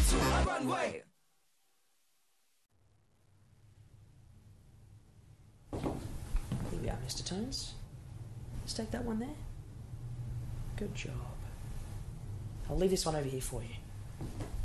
to a runway. Here we are, Mr. Tones. Stake that one there. Good job. I'll leave this one over here for you.